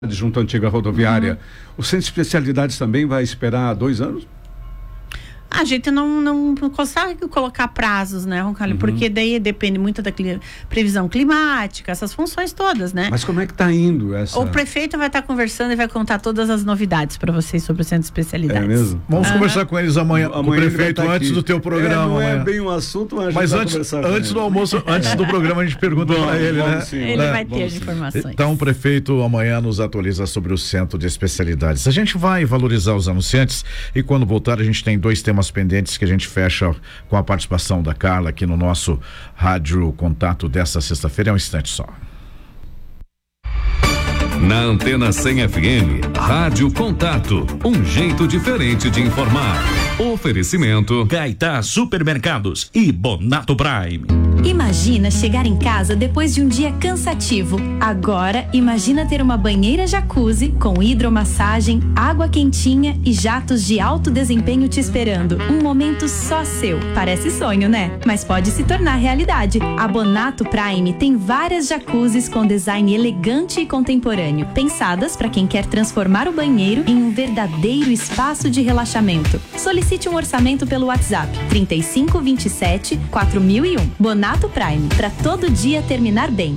junto à antiga rodoviária. O centro de especialidades também vai esperar 2 anos? A gente não consegue colocar prazos, né, Roncalho? Porque daí depende muito da previsão climática, essas funções todas, né? Mas como é que está indo essa... O prefeito vai estar conversando e vai contar todas as novidades para vocês sobre o centro de especialidades. É mesmo? Vamos conversar com eles amanhã com o prefeito, antes do teu programa. Não amanhã. É bem um assunto, mas antes do almoço, antes do programa, a gente pergunta para ele, né? Sim. Ele vai ter as informações. Então, o prefeito amanhã nos atualiza sobre o centro de especialidades. A gente vai valorizar os anunciantes e quando voltar a gente tem 2 temas pendentes que a gente fecha com a participação da Carla aqui no nosso Rádio Contato desta sexta-feira. É um instante só. Na Antena 100 FM, Rádio Contato, um jeito diferente de informar. Oferecimento Caetá Supermercados e Bonato Prime. Imagina chegar em casa depois de um dia cansativo. Agora, imagina ter uma banheira jacuzzi com hidromassagem, água quentinha e jatos de alto desempenho te esperando. Um momento só seu. Parece sonho, né? Mas pode se tornar realidade. A Bonato Prime tem várias jacuzzis com design elegante e contemporâneo, pensadas para quem quer transformar o banheiro em um verdadeiro espaço de relaxamento. Solicite um orçamento pelo WhatsApp 3527 4001. Bonato Prime, para todo dia terminar bem.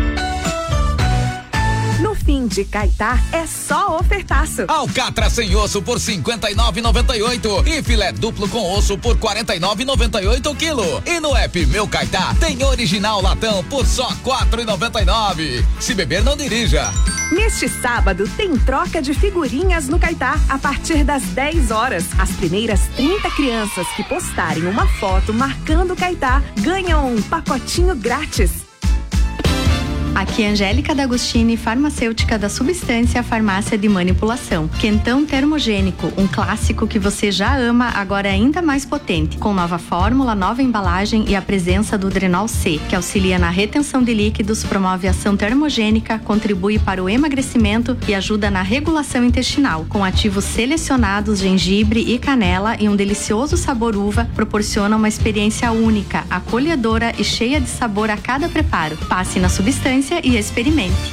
No fim de Caetá é só ofertaço. Alcatra sem osso por 59,98 e filé duplo com osso por 49,98 quilo. E no app Meu Caetá tem original latão por só 4,99. Se beber, não dirija. Neste sábado tem troca de figurinhas no Caetá a partir das 10 horas. As primeiras 30 crianças que postarem uma foto marcando o Caetá ganham um pacotinho grátis. Aqui é Angélica D'Agostini, farmacêutica da Substância Farmácia de Manipulação. Quentão termogênico, um clássico que você já ama, agora ainda mais potente, com nova fórmula, nova embalagem e a presença do Drenol C, que auxilia na retenção de líquidos, promove ação termogênica, contribui para o emagrecimento e ajuda na regulação intestinal. Com ativos selecionados, gengibre e canela e um delicioso sabor uva, proporciona uma experiência única, acolhedora e cheia de sabor a cada preparo. Passe na Substância e experimente.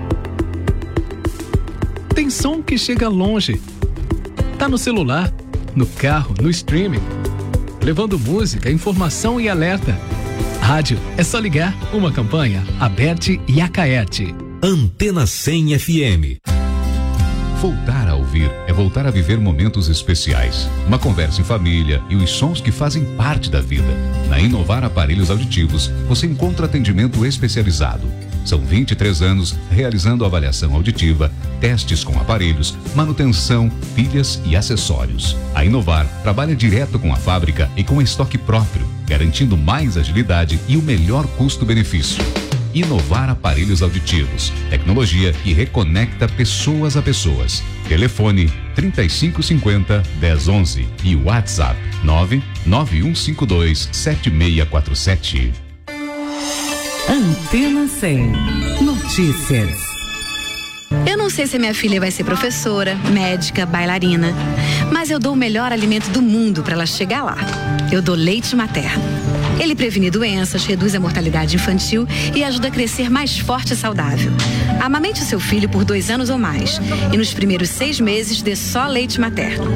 Tem som que chega longe. Tá no celular, no carro, no streaming, levando música, informação e alerta. Rádio é só ligar. Uma campanha Aberte e Acaerte. Antena 100 FM. Voltar a ouvir é voltar a viver momentos especiais. Uma conversa em família e os sons que fazem parte da vida. Na Inovar Aparelhos Auditivos, você encontra atendimento especializado. São 23 anos realizando avaliação auditiva, testes com aparelhos, manutenção, pilhas e acessórios. A Inovar trabalha direto com a fábrica e com estoque próprio, garantindo mais agilidade e o melhor custo-benefício. Inovar Aparelhos Auditivos, tecnologia que reconecta pessoas a pessoas. Telefone 3550-1011 e WhatsApp 99152-7647. Antena 100 Notícias. Eu não sei se a minha filha vai ser professora, médica, bailarina, mas eu dou o melhor alimento do mundo para ela chegar lá. Eu dou leite materno. Ele previne doenças, reduz a mortalidade infantil e ajuda a crescer mais forte e saudável. Amamente o seu filho por 2 anos ou mais e nos primeiros 6 meses dê só leite materno.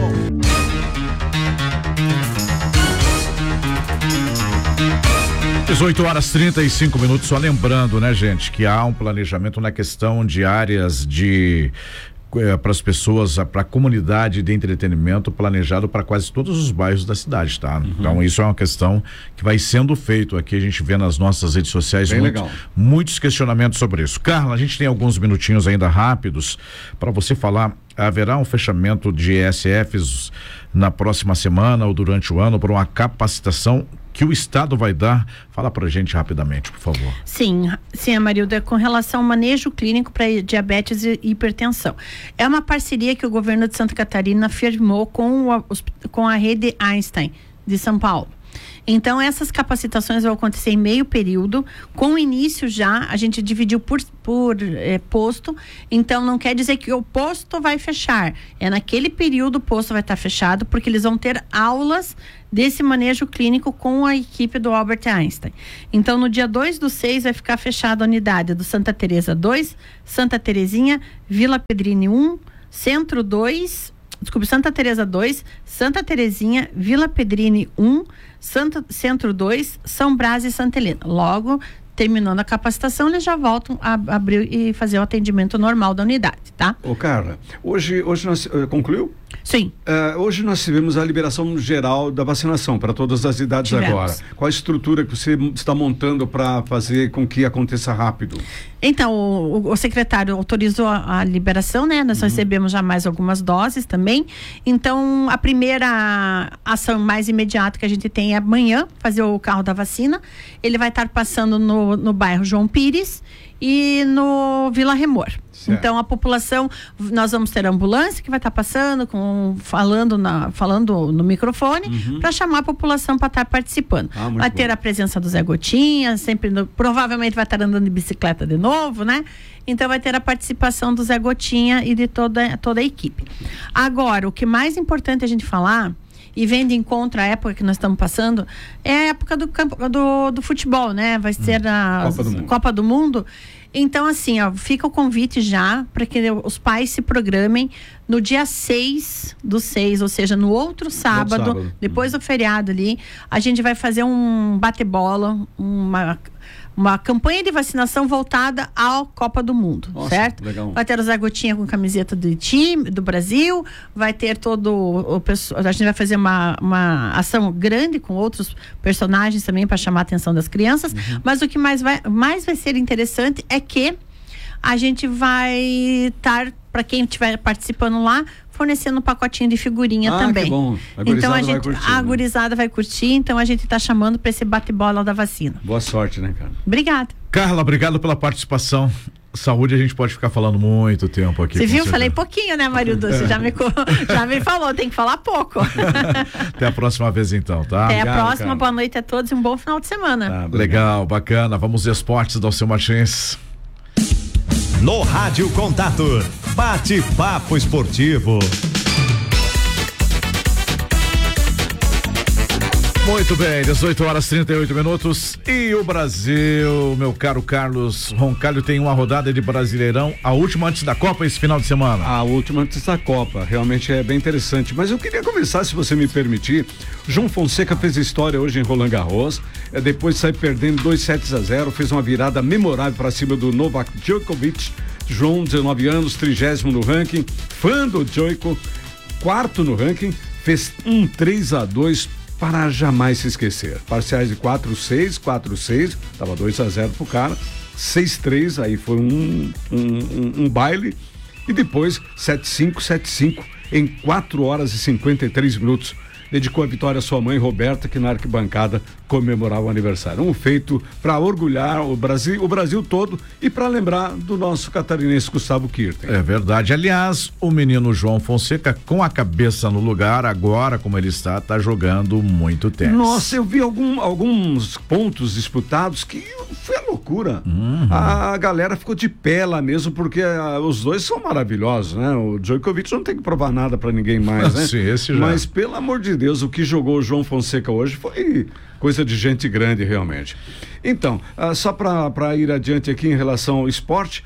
18h35. Só lembrando, né, gente, que há um planejamento na questão de áreas de para as pessoas, para a comunidade de entretenimento planejado para quase todos os bairros da cidade, tá? Então isso é uma questão que vai sendo feito aqui, a gente vê nas nossas redes sociais muitos questionamentos sobre isso. Carla, a gente tem alguns minutinhos ainda rápidos para você falar. Haverá um fechamento de ESFs na próxima semana ou durante o ano para uma capacitação que o Estado vai dar. Fala pra gente rapidamente, por favor. Sim, Amarilda, com relação ao manejo clínico para diabetes e hipertensão. É uma parceria que o governo de Santa Catarina firmou com a rede Einstein de São Paulo. Então, essas capacitações vão acontecer em meio período, com o início já, a gente dividiu por posto, então não quer dizer que o posto vai fechar, é naquele período o posto vai estar fechado, porque eles vão ter aulas desse manejo clínico com a equipe do Albert Einstein. Então, no dia 2/6 vai ficar fechada a unidade do Santa Teresa 2, Santa Terezinha, Vila Pedrini 1, Centro 2, Santa Teresa 2, Santa Terezinha, Vila Pedrini 1, Centro 2, São Brás e Santa Helena. Logo, terminando a capacitação, eles já voltam a abrir e fazer o atendimento normal da unidade, tá? Ô, Carla, hoje nós concluiu? Sim. Hoje nós tivemos a liberação geral da vacinação para todas as idades agora. Qual a estrutura que você está montando para fazer com que aconteça rápido? Então, o secretário autorizou a liberação, né? Nós recebemos já mais algumas doses também. Então, a primeira ação mais imediata que a gente tem é amanhã, fazer o carro da vacina. Ele vai estar passando no bairro João Pires e no Vila Remor. Certo. Então, a população, nós vamos ter ambulância que vai estar passando, falando no microfone, para chamar a população para estar participando. Vai ter a presença do Zé Gotinha, provavelmente vai estar andando de bicicleta de novo, né? Então, vai ter a participação do Zé Gotinha e de toda a equipe. Agora, o que mais importante a gente falar, e vem de encontro à época que nós estamos passando, é a época do futebol, né? Vai ser a Copa do Mundo. Então, assim, fica o convite já para que os pais se programem no dia 6/6, ou seja, no outro sábado, depois do feriado ali, a gente vai fazer um bate-bola, uma campanha de vacinação voltada à Copa do Mundo. Nossa, certo? Legal. Vai ter o Zé Gotinha com camiseta do time, do Brasil, vai ter todo o pessoal, a gente vai fazer uma ação grande com outros personagens também para chamar a atenção das crianças, mas o que mais vai ser interessante é que a gente vai estar, para quem estiver participando lá, fornecendo um pacotinho de figurinha também. Que bom. Então a gurizada vai curtir, então a gente está chamando para esse bate-bola da vacina. Boa sorte, né, Carla? Obrigada. Carla, obrigado pela participação. Saúde, a gente pode ficar falando muito tempo aqui. Você viu? Falei pouquinho, né, Marildo? Você já me falou, tem que falar pouco. Até a próxima vez, então, tá? Até a próxima, Carla. Boa noite a todos e um bom final de semana. Legal, bacana. Vamos aos esportes do Alceu Martins. No Rádio Contato, bate-papo esportivo. Muito bem, 18h38 e o Brasil, meu caro Carlos Roncalho, tem uma rodada de Brasileirão, a última antes da Copa esse final de semana. A última antes da Copa, realmente é bem interessante, mas eu queria começar, se você me permitir. João Fonseca fez história hoje em Roland Garros, depois de sair perdendo 2-0, fez uma virada memorável para cima do Novak Djokovic. João, 19 anos, 30º no ranking, fã do Djokovic, 4º no ranking, fez 3-2 para jamais se esquecer. Parciais de 4-6, 4-6, tava 2-0 pro cara, 6-3, aí foi um baile, e depois 7-5, 7-5 em 4 horas e 53 minutos. Dedicou a vitória à sua mãe Roberta, que na arquibancada comemorava o aniversário. Um feito para orgulhar o Brasil todo e para lembrar do nosso catarinense Gustavo Kirten. É verdade. Aliás, o menino João Fonseca, com a cabeça no lugar, agora como ele está jogando muito tênis. Nossa, eu vi alguns pontos disputados que foi a loucura. A galera ficou de pé lá mesmo, porque os dois são maravilhosos, né? O Djokovic não tem que provar nada para ninguém mais, né? Sim, esse já. Mas pelo amor de Deus, o que jogou o João Fonseca hoje foi coisa de gente grande, realmente. Então, só para ir adiante aqui em relação ao esporte,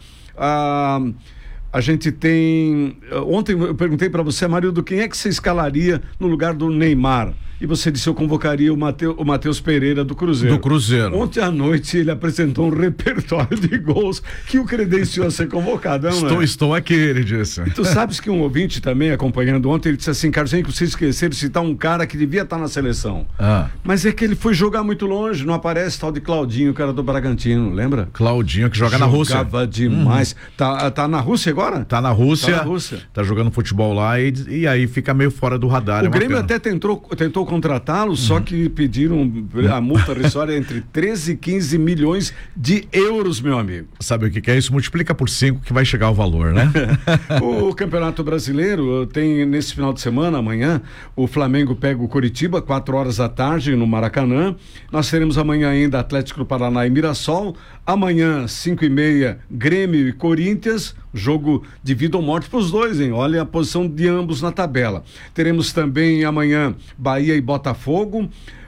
a gente tem... Ontem eu perguntei para você, Marildo, quem é que você escalaria no lugar do Neymar? E você disse, eu convocaria o Matheus Pereira do Cruzeiro. Do Cruzeiro. Ontem à noite ele apresentou um repertório de gols que o credenciou a ser convocado, não é? Estou aqui, ele disse. E tu sabes que um ouvinte também, acompanhando ontem, ele disse assim, Carlos, que vocês esqueceram de citar um cara que devia estar na seleção. Mas é que ele foi jogar muito longe, não aparece tal de Claudinho, o cara do Bragantino, lembra? Claudinho, que joga na Rússia. Jogava demais. Tá na Rússia agora? Tá na Rússia. Tá jogando futebol lá e aí fica meio fora do radar. O Grêmio até tentou contratá-lo, só que pediram a multa rescisória entre 13 e 15 milhões de euros, meu amigo. Sabe o que é isso? Multiplica por 5 que vai chegar o valor, né? O Campeonato Brasileiro tem nesse final de semana, amanhã, o Flamengo pega o Coritiba, 4 horas da tarde, no Maracanã. Nós teremos amanhã ainda Atlético do Paraná e Mirassol. Amanhã, 5h30, Grêmio e Corinthians, jogo de vida ou morte para os dois, hein? Olha a posição de ambos na tabela. Teremos também amanhã Bahia e Botafogo.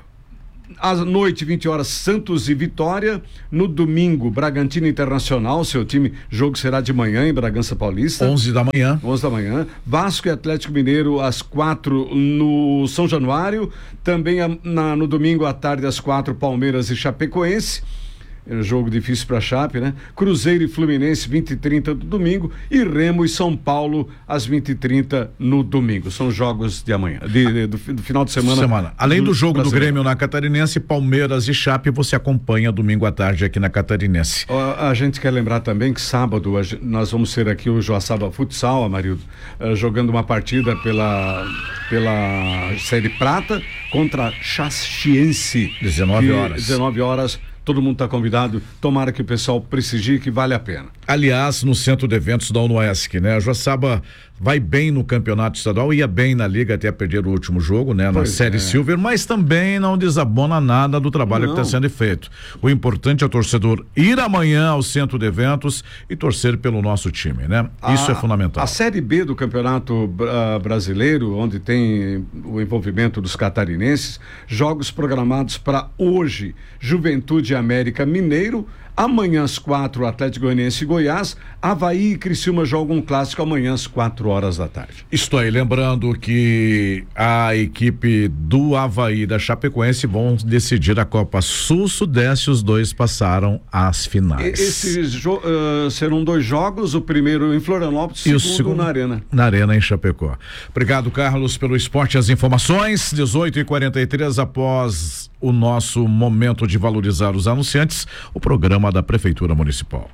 À noite, 20 horas, Santos e Vitória. No domingo, Bragantino Internacional, seu time, jogo será de manhã em Bragança Paulista. 11 da manhã. 11 da manhã. Vasco e Atlético Mineiro às 4 no São Januário. Também no domingo à tarde às 4, Palmeiras e Chapecoense. Jogo difícil para a Chape, né? Cruzeiro e Fluminense, 20h30 do domingo, e Remo e São Paulo às 20h30 no domingo. São jogos de amanhã, do final de semana. Além do jogo do Grêmio na Catarinense, Palmeiras e Chape, você acompanha domingo à tarde aqui na Catarinense. A gente quer lembrar também que sábado nós vamos ter aqui o Joaçaba Futsal, Amarildo, jogando uma partida pela Série Prata contra Chaciense. 19 horas. 19 horas. Todo mundo está convidado, tomara que o pessoal prestigie, que vale a pena. Aliás, no centro de eventos da UNOESC, né? A Joaçaba vai bem no campeonato estadual, ia bem na liga até perder o último jogo, né? Na série Silver, mas também não desabona nada do trabalho que está sendo feito. O importante é o torcedor ir amanhã ao centro de eventos e torcer pelo nosso time, né? Isso é fundamental. A série B do campeonato brasileiro, onde tem o envolvimento dos catarinenses, jogos programados para hoje, Juventude América Mineiro. Amanhã às 4, Atlético Goianiense e Goiás. Avaí e Criciúma jogam um clássico amanhã às 4 horas da tarde. Estou aí lembrando que a equipe do Avaí e da Chapecoense vão decidir a Copa Sul-Sudeste. Os dois passaram às finais. Esses serão 2 jogos, o primeiro em Florianópolis e o segundo na Arena. Na Arena em Chapecó. Obrigado, Carlos, pelo esporte e as informações. 18h43, após o nosso momento de valorizar os anunciantes, o programa da Prefeitura Municipal.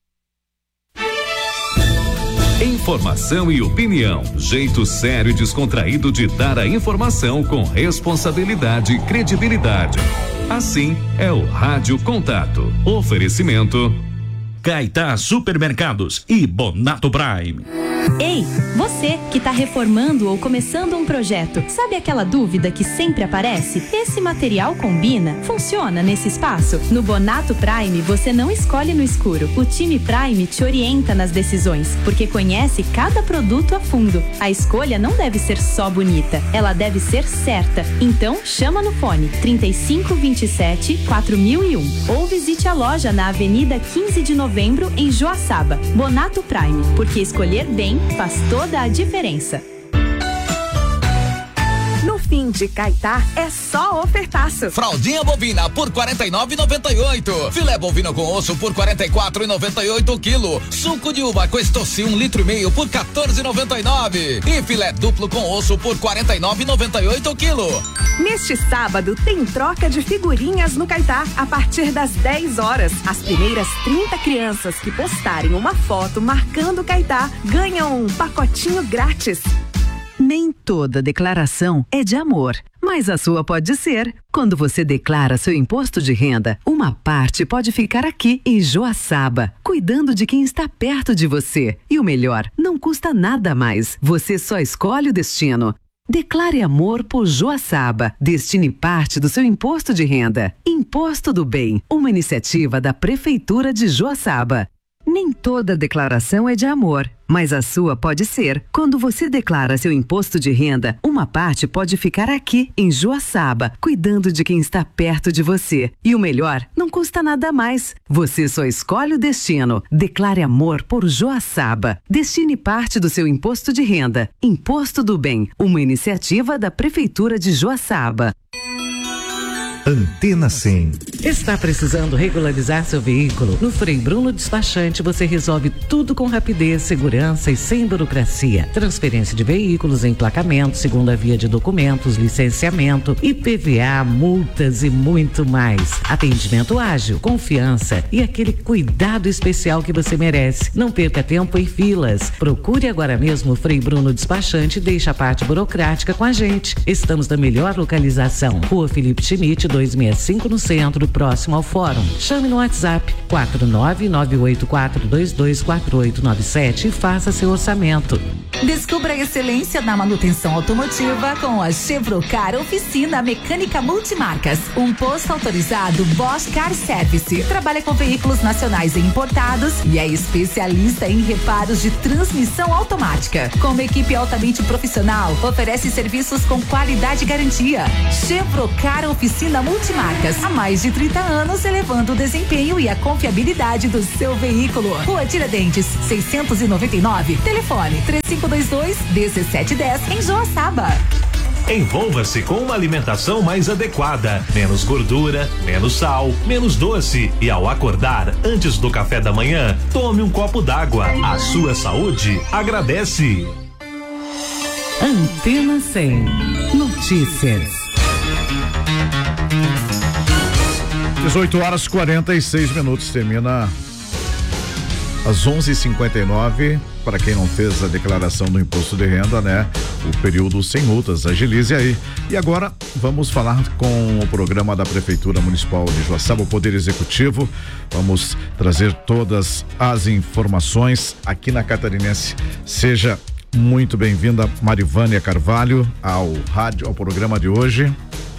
Informação e opinião. Jeito sério e descontraído de dar a informação com responsabilidade e credibilidade. Assim é o Rádio Contato. Oferecimento Caetá Supermercados e Bonato Prime. Ei, você que está reformando ou começando um projeto, sabe aquela dúvida que sempre aparece? Esse material combina? Funciona nesse espaço? No Bonato Prime, você não escolhe no escuro. O time Prime te orienta nas decisões, porque conhece cada produto a fundo. A escolha não deve ser só bonita, ela deve ser certa. Então, chama no fone 3527-4001 ou visite a loja na Avenida 15 de Novembro, em Joaçaba. Bonato Prime, porque escolher bem faz toda a diferença. No fim de Caetá é só ofertaço. Fraldinha bovina por R$49,98. Filé bovino com osso por R$44,98 o quilo. Suco de uva Questoci 1,5 litro por R$14,99. E filé duplo com osso por R$49,98 o quilo. Neste sábado tem troca de figurinhas no Caetá a partir das 10 horas. As primeiras 30 crianças que postarem uma foto marcando o Caetá ganham um pacotinho grátis. Nem toda declaração é de amor, mas a sua pode ser. Quando você declara seu imposto de renda, uma parte pode ficar aqui em Joaçaba, cuidando de quem está perto de você. E o melhor, não custa nada mais. Você só escolhe o destino. Declare amor por Joaçaba. Destine parte do seu imposto de renda. Imposto do Bem, uma iniciativa da Prefeitura de Joaçaba. Nem toda declaração é de amor, mas a sua pode ser. Quando você declara seu imposto de renda, uma parte pode ficar aqui, em Joaçaba, cuidando de quem está perto de você. E o melhor, não custa nada mais. Você só escolhe o destino. Declare amor por Joaçaba. Destine parte do seu imposto de renda. Imposto do Bem, uma iniciativa da Prefeitura de Joaçaba. Antena 100. Está precisando regularizar seu veículo? No Frei Bruno Despachante você resolve tudo com rapidez, segurança e sem burocracia. Transferência de veículos, emplacamento, segunda via de documentos, licenciamento, IPVA, multas e muito mais. Atendimento ágil, confiança e aquele cuidado especial que você merece. Não perca tempo em filas. Procure agora mesmo o Frei Bruno Despachante e deixe a parte burocrática com a gente. Estamos na melhor localização. Rua Felipe Schmidt, 265 no centro, próximo ao fórum. Chame no WhatsApp 49984224897 e faça seu orçamento. Descubra a excelência na manutenção automotiva com a Chevrocar Oficina Mecânica Multimarcas. Um posto autorizado Bosch Car Service. Trabalha com veículos nacionais e importados e é especialista em reparos de transmissão automática. Com uma equipe altamente profissional, oferece serviços com qualidade e garantia. Chevrocar Oficina Multimarcas. Há mais de 30 anos, elevando o desempenho e a confiabilidade do seu veículo. Rua Tiradentes, 699. Telefone 3522-1710 em Joaçaba. Envolva-se com uma alimentação mais adequada, menos gordura, menos sal, menos doce e ao acordar, antes do café da manhã, tome um copo d'água. A sua saúde agradece. Antena 100. Notícias. 18h46, termina às 11h59. Para quem não fez a declaração do imposto de renda, né? O período sem multas, agilize aí. E agora vamos falar com o programa da Prefeitura Municipal de Joaçaba, o Poder Executivo. Vamos trazer todas as informações aqui na Catarinense. Seja muito bem-vinda, Marivânia Carvalho, ao programa de hoje.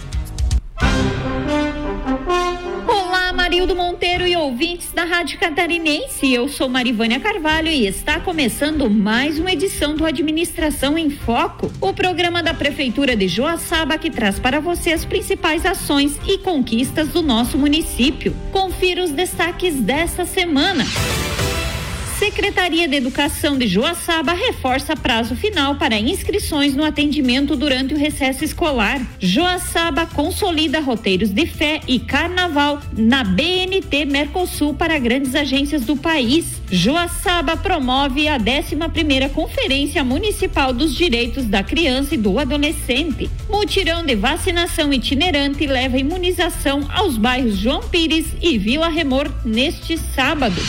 Marildo Monteiro e ouvintes da Rádio Catarinense, eu sou Marivânia Carvalho e está começando mais uma edição do Administração em Foco, o programa da Prefeitura de Joaçaba que traz para você as principais ações e conquistas do nosso município. Confira os destaques desta semana. Secretaria de Educação de Joaçaba reforça prazo final para inscrições no atendimento durante o recesso escolar. Joaçaba consolida roteiros de fé e carnaval na BNT Mercosul para grandes agências do país. Joaçaba promove a 11ª Conferência Municipal dos Direitos da Criança e do Adolescente. Mutirão de vacinação itinerante leva imunização aos bairros João Pires e Vila Remor neste sábado.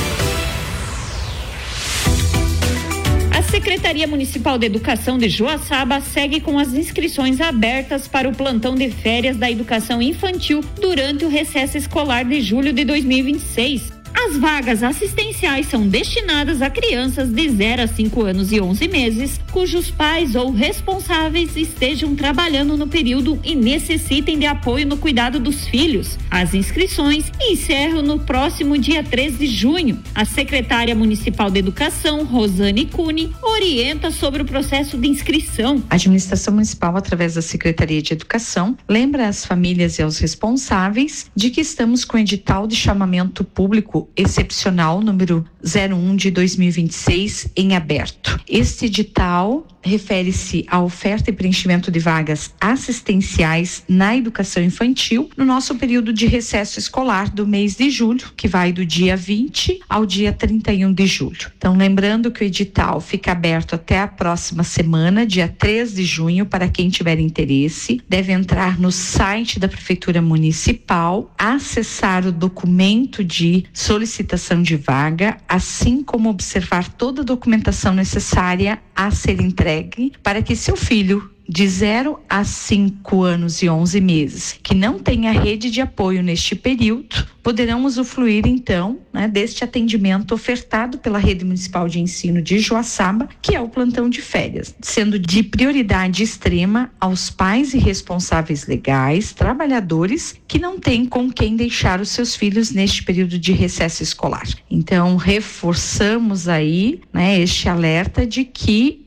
A Secretaria Municipal de Educação de Joaçaba segue com as inscrições abertas para o plantão de férias da educação infantil durante o recesso escolar de julho de 2026. As vagas assistenciais são destinadas a crianças de 0 a 5 anos e 11 meses, cujos pais ou responsáveis estejam trabalhando no período e necessitem de apoio no cuidado dos filhos. As inscrições encerram no próximo dia 3 de junho. A secretária municipal de Educação, Rosane Cune, orienta sobre o processo de inscrição. A administração municipal, através da Secretaria de Educação, lembra às famílias e aos responsáveis de que estamos com o edital de chamamento público excepcional número 01 de 2026 em aberto. Este edital refere-se à oferta e preenchimento de vagas assistenciais na educação infantil no nosso período de recesso escolar do mês de julho, que vai do dia 20 ao dia 31 de julho. Então, lembrando que o edital fica aberto até a próxima semana, dia 3 de junho, para quem tiver interesse, deve entrar no site da Prefeitura Municipal, acessar o documento de solicitação de vaga, assim como observar toda a documentação necessária a ser entregue para que seu filho de 0 a 5 anos e 11 meses, que não tenha rede de apoio neste período, poderão usufruir então, deste atendimento ofertado pela Rede Municipal de Ensino de Joaçaba, que é o plantão de férias, sendo de prioridade extrema aos pais e responsáveis legais, trabalhadores que não têm com quem deixar os seus filhos neste período de recesso escolar. Então, reforçamos aí, este alerta de que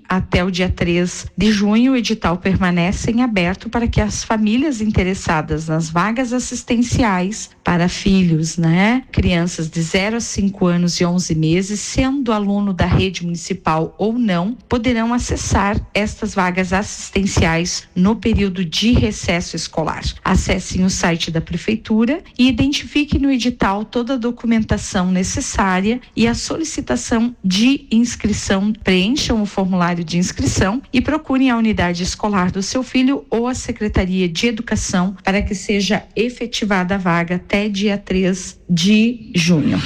até o dia 3 de junho. O edital permanece em aberto para que as famílias interessadas nas vagas assistenciais para filhos, crianças de 0 a 5 anos e 11 meses, sendo aluno da rede municipal ou não, poderão acessar estas vagas assistenciais no período de recesso escolar. Acessem o site da Prefeitura e identifiquem no edital toda a documentação necessária e a solicitação de inscrição. Preencham o formulário de inscrição e procurem a unidade escolar do seu filho ou a Secretaria de Educação para que seja efetivada a vaga até dia 3 de junho.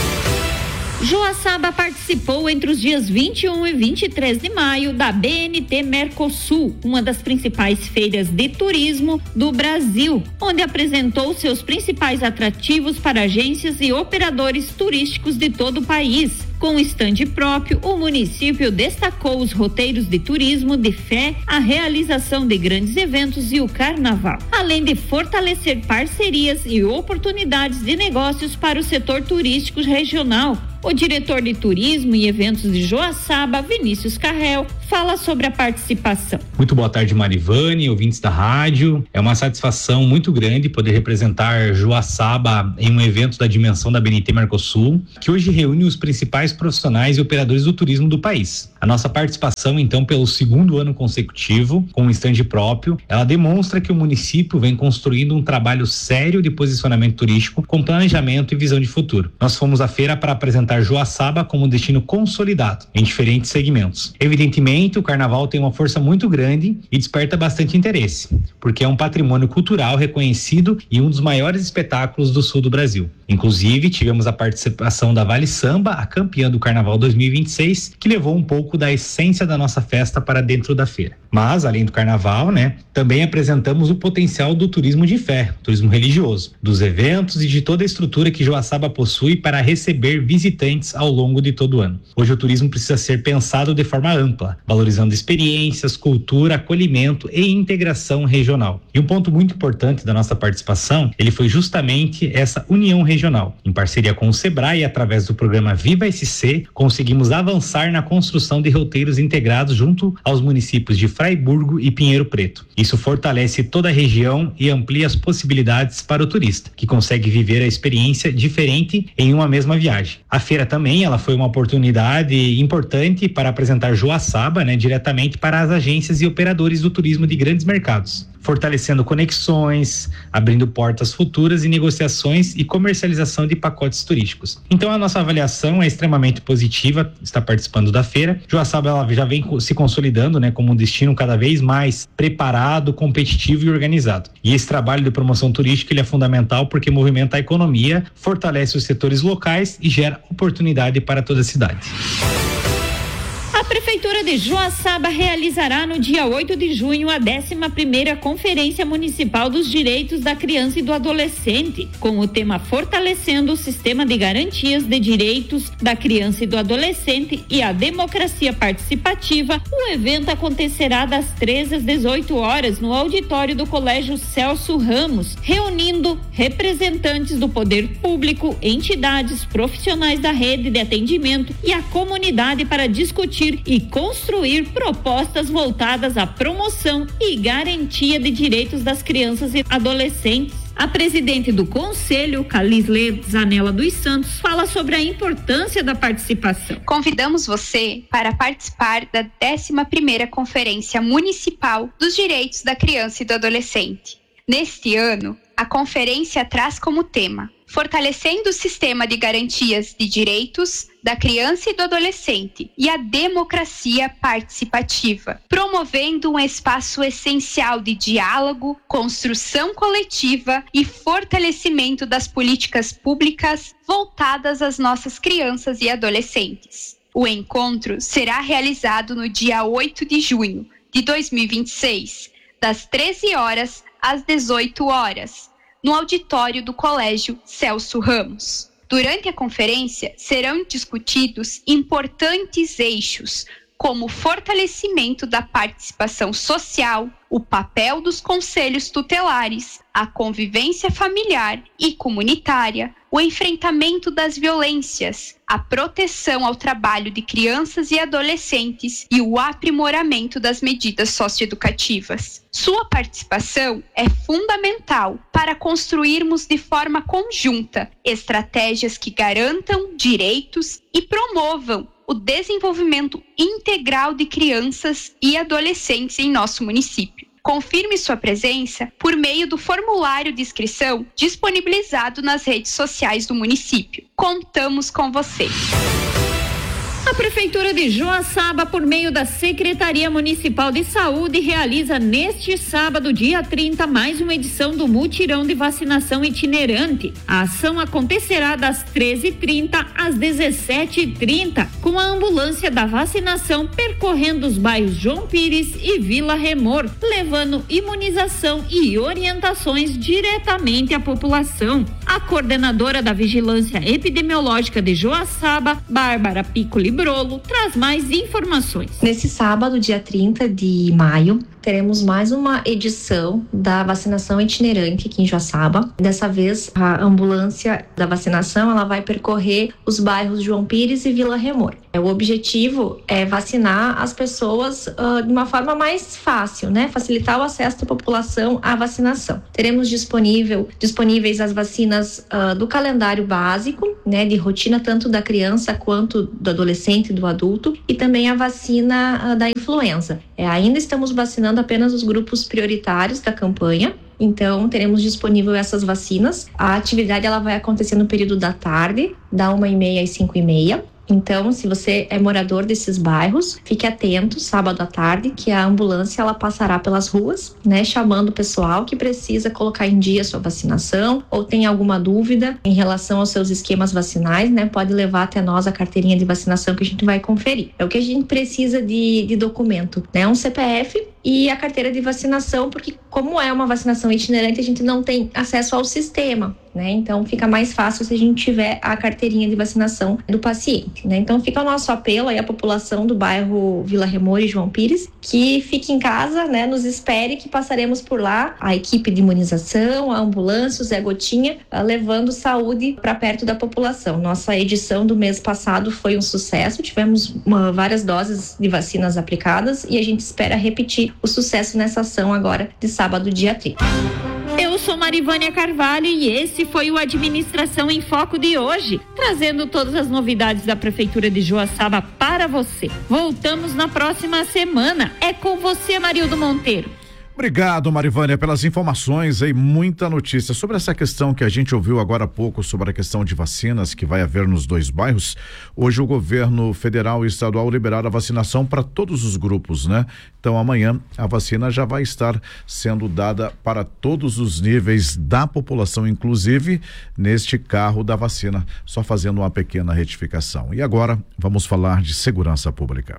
Joaçaba participou entre os dias 21 e 23 de maio da BNT Mercosul, uma das principais feiras de turismo do Brasil, onde apresentou seus principais atrativos para agências e operadores turísticos de todo o país. Com estande próprio, o município destacou os roteiros de turismo de fé, a realização de grandes eventos e o carnaval, além de fortalecer parcerias e oportunidades de negócios para o setor turístico regional. O diretor de turismo e eventos de Joaçaba, Vinícius Carrel, fala sobre a participação. Muito boa tarde, Marivane, ouvintes da rádio. É uma satisfação muito grande poder representar Joaçaba em um evento da dimensão da BNT Mercosul, que hoje reúne os principais profissionais e operadores do turismo do país. A nossa participação, então, pelo segundo ano consecutivo, com um estande próprio, ela demonstra que o município vem construindo um trabalho sério de posicionamento turístico com planejamento e visão de futuro. Nós fomos à feira para apresentar Joaçaba como um destino consolidado em diferentes segmentos. Evidentemente, o carnaval tem uma força muito grande e desperta bastante interesse, porque é um patrimônio cultural reconhecido e um dos maiores espetáculos do sul do Brasil. Inclusive, tivemos a participação da Vale Samba, a campeã do Carnaval 2026, que levou um pouco da essência da nossa festa para dentro da feira. Mas, além do carnaval, também apresentamos o potencial do turismo de fé, turismo religioso, dos eventos e de toda a estrutura que Joaçaba possui para receber visitantes ao longo de todo o ano. Hoje o turismo precisa ser pensado de forma ampla, valorizando experiências, cultura, acolhimento e integração regional. E um ponto muito importante da nossa participação, ele foi justamente essa união regional. Em parceria com o Sebrae, através do programa Viva SC, conseguimos avançar na construção de roteiros integrados junto aos municípios de Fraiburgo e Pinheiro Preto. Isso fortalece toda a região e amplia as possibilidades para o turista, que consegue viver a experiência diferente em uma mesma viagem. A feira também, ela foi uma oportunidade importante para apresentar Joaçaba, diretamente para as agências e operadores do turismo de grandes mercados, fortalecendo conexões, abrindo portas futuras e negociações e comercialização de pacotes turísticos. Então a nossa avaliação é extremamente positiva, está participando da feira. Joaçaba, ela já vem se consolidando, como um destino cada vez mais preparado, competitivo e organizado. E esse trabalho de promoção turística, ele é fundamental porque movimenta a economia, fortalece os setores locais e gera oportunidade para toda a cidade. A Prefeitura de Joaçaba realizará no dia 8 de junho a 11ª Conferência Municipal dos Direitos da Criança e do Adolescente, com o tema Fortalecendo o Sistema de Garantias de Direitos da Criança e do Adolescente e a Democracia Participativa. O evento acontecerá das 13 às 18 horas no auditório do Colégio Celso Ramos, reunindo representantes do poder público, entidades, profissionais da rede de atendimento e a comunidade para discutir e construir propostas voltadas à promoção e garantia de direitos das crianças e adolescentes. A presidente do Conselho, Calisle Zanella dos Santos, fala sobre a importância da participação. Convidamos você para participar da 11ª Conferência Municipal dos Direitos da Criança e do Adolescente. Neste ano, a conferência traz como tema Fortalecendo o Sistema de Garantias de Direitos da Criança e do Adolescente e a Democracia Participativa, promovendo um espaço essencial de diálogo, construção coletiva e fortalecimento das políticas públicas voltadas às nossas crianças e adolescentes. O encontro será realizado no dia 8 de junho de 2026, das 13 horas às 18 horas, no auditório do Colégio Celso Ramos. Durante a conferência, serão discutidos importantes eixos, como o fortalecimento da participação social, o papel dos conselhos tutelares, a convivência familiar e comunitária, o enfrentamento das violências, a proteção ao trabalho de crianças e adolescentes e o aprimoramento das medidas socioeducativas. Sua participação é fundamental para construirmos de forma conjunta estratégias que garantam direitos e promovam o desenvolvimento integral de crianças e adolescentes em nosso município. Confirme sua presença por meio do formulário de inscrição disponibilizado nas redes sociais do município. Contamos com você! A Prefeitura de Joaçaba, por meio da Secretaria Municipal de Saúde, realiza neste sábado, dia 30, mais uma edição do Mutirão de Vacinação Itinerante. A ação acontecerá das 13h30 às 17h30, com a ambulância da vacinação percorrendo os bairros João Pires e Vila Remor, levando imunização e orientações diretamente à população. A coordenadora da Vigilância Epidemiológica de Joaçaba, Bárbara Piccoli Brolo, traz mais informações. Nesse sábado, dia 30 de maio, teremos mais uma edição da vacinação itinerante aqui em Joaçaba. Dessa vez, a ambulância da vacinação ela vai percorrer os bairros João Pires e Vila Remor. O objetivo é vacinar as pessoas de uma forma mais fácil, né? Facilitar o acesso da população à vacinação. Teremos disponíveis as vacinas do calendário básico, né? De rotina tanto da criança quanto do adolescente e do adulto, e também a vacina da influenza. Ainda estamos vacinando apenas os grupos prioritários da campanha. Então, teremos disponível essas vacinas. A atividade ela vai acontecer no período da tarde, da 1h30 às 5h30. Então, se você é morador desses bairros, fique atento, sábado à tarde, que a ambulância ela passará pelas ruas, né, chamando o pessoal que precisa colocar em dia a sua vacinação ou tem alguma dúvida em relação aos seus esquemas vacinais, né, pode levar até nós a carteirinha de vacinação que a gente vai conferir. É o que a gente precisa de documento, né, um CPF e a carteira de vacinação, porque como é uma vacinação itinerante, a gente não tem acesso ao sistema, né? Então fica mais fácil se a gente tiver a carteirinha de vacinação do paciente, né? Então fica o nosso apelo aí à população do bairro Vila Remor e João Pires, que fique em casa, né? Nos espere que passaremos por lá, a equipe de imunização, a ambulância, o Zé Gotinha, levando saúde para perto da população. Nossa edição do mês passado foi um sucesso, tivemos várias doses de vacinas aplicadas e a gente espera repetir o sucesso nessa ação agora de sábado, dia 30. Eu sou Marivânia Carvalho e esse foi o Administração em Foco de hoje, trazendo todas as novidades da Prefeitura de Joaçaba para você. Voltamos na próxima semana. É com você, Marildo Monteiro. Obrigado, Marivânia, pelas informações e muita notícia sobre essa questão que a gente ouviu agora há pouco sobre a questão de vacinas que vai haver nos 2 bairros. Hoje o governo federal e estadual liberaram a vacinação para todos os grupos, né? Então amanhã a vacina já vai estar sendo dada para todos os níveis da população, inclusive neste carro da vacina, só fazendo uma pequena retificação. E agora vamos falar de segurança pública.